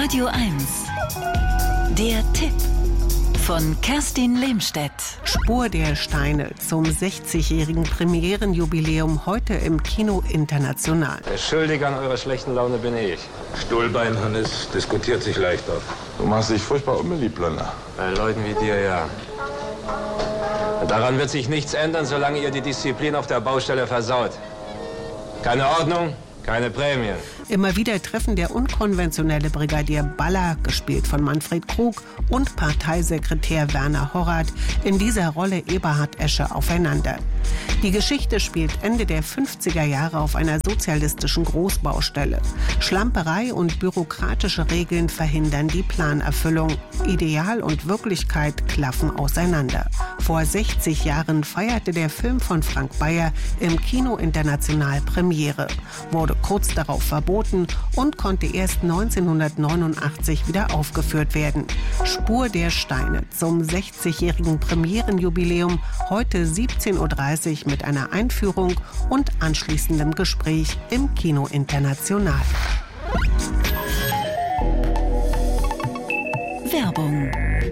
Radio 1. Der Tipp von Kerstin Lehmstedt. Spur der Steine zum 60-jährigen Premierenjubiläum heute im Kino International. Der Schuldige an eurer schlechten Laune bin ich. Stuhlbein, Hannes, diskutiert sich leicht auf. Du machst dich furchtbar unbeliebt, Lönner. Bei Leuten wie dir, ja. Und daran wird sich nichts ändern, solange ihr die Disziplin auf der Baustelle versaut. Keine Ordnung, keine Prämien. Immer wieder treffen der unkonventionelle Brigadier Baller, gespielt von Manfred Krug, und Parteisekretär Werner Horrath, in dieser Rolle Eberhard Esche, aufeinander. Die Geschichte spielt Ende der 50er Jahre auf einer sozialistischen Großbaustelle. Schlamperei und bürokratische Regeln verhindern die Planerfüllung. Ideal und Wirklichkeit klaffen auseinander. Vor 60 Jahren feierte der Film von Frank Bayer im Kino International Premiere, wurde kurz darauf verboten und konnte erst 1989 wieder aufgeführt werden. Spur der Steine zum 60-jährigen Premierenjubiläum, heute 17:30 Uhr mit einer Einführung und anschließendem Gespräch im Kino International. Werbung.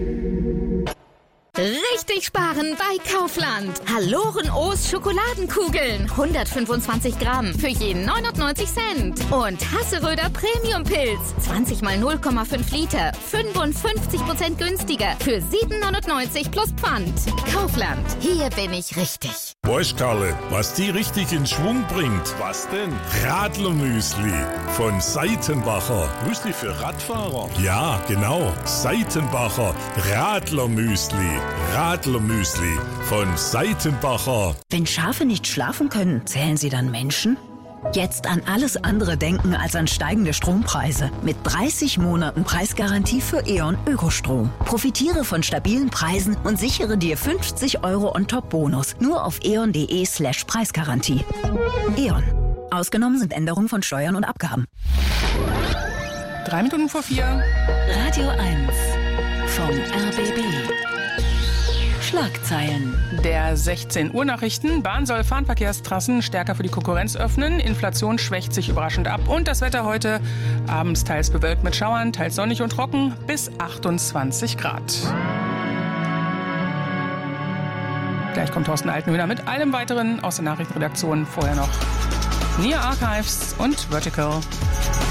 Richtig sparen bei Kaufland. Haloren O's Schokoladenkugeln. 125 Gramm für je 99 Cent. Und Hasseröder Premium Pilz. 20 mal 0,5 Liter. 55% günstiger. Für 7,99 plus Pfand. Kaufland. Hier bin ich richtig. Weißt Karle, was die richtig in Schwung bringt? Was denn? Radlermüsli von Seitenbacher. Müsli für Radfahrer? Ja, genau. Seitenbacher Radlermüsli. Radlermüsli von Seitenbacher. Wenn Schafe nicht schlafen können, zählen sie dann Menschen? Jetzt an alles andere denken als an steigende Strompreise. Mit 30 Monaten Preisgarantie für E.ON Ökostrom. Profitiere von stabilen Preisen und sichere dir 50 € on-top-Bonus. Nur auf eon.de/Preisgarantie. E.ON. Ausgenommen sind Änderungen von Steuern und Abgaben. 3:04. Radio 1 vom RBB. Schlagzeilen. Der 16 Uhr Nachrichten. Bahn soll Fernverkehrstrassen stärker für die Konkurrenz öffnen. Inflation schwächt sich überraschend ab. Und das Wetter heute abends teils bewölkt mit Schauern, teils sonnig und trocken bis 28 Grad. Gleich kommt Thorsten Altenhöhner mit allem Weiteren aus der Nachrichtenredaktion. Vorher noch Near Archives und Vertical.